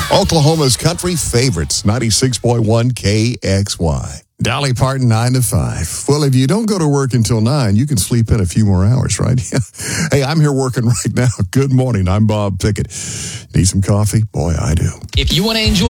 Oklahoma's country favorites, 96.1 KXY. Dolly Parton, 9 to 5. Well, if you don't go to work until 9, you can sleep in a few more hours, right? Hey, I'm here working right now. Good morning. I'm Bob Pickett. Need some coffee? Boy, I do. If you want to enjoy